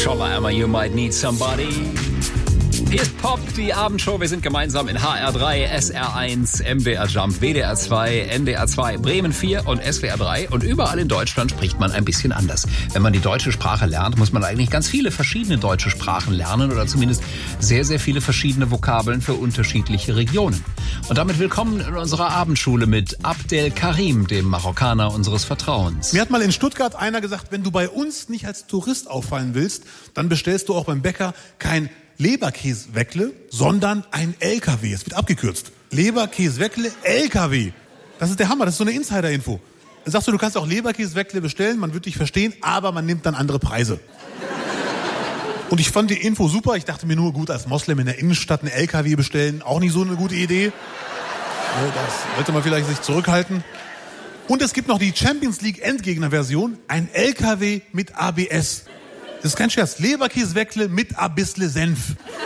Scholler Emma, you might need somebody. Hier ist Pop, die Abendshow. Wir sind gemeinsam in HR3, SR1, MDR Jump, WDR 2, NDR 2, Bremen 4 und SWR 3. Und überall in Deutschland spricht man ein bisschen anders. Wenn man die deutsche Sprache lernt, muss man eigentlich ganz viele verschiedene deutsche Sprachen lernen oder zumindest sehr, sehr viele verschiedene Vokabeln für unterschiedliche Regionen. Und damit willkommen in unserer Abendschule mit Abdel Karim, dem Marokkaner unseres Vertrauens. Mir hat mal in Stuttgart einer gesagt, wenn du bei uns nicht als Tourist auffallen willst, dann bestellst du auch beim Bäcker kein Leberkäsweckle, sondern ein LKW. Es wird abgekürzt. Leberkäsweckle, LKW. Das ist der Hammer, das ist so eine Insider-Info. Dann sagst du kannst auch Leberkäsweckle bestellen, man wird dich verstehen, aber man nimmt dann andere Preise. Und ich fand die Info super. Ich dachte mir nur, gut, als Moslem in der Innenstadt ein LKW bestellen, auch nicht so eine gute Idee. Das sollte man vielleicht sich zurückhalten. Und es gibt noch die Champions League Endgegner-Version, ein LKW mit ABS. Das ist kein Scherz. Leberkäsweckle mit ein bisschen Senf.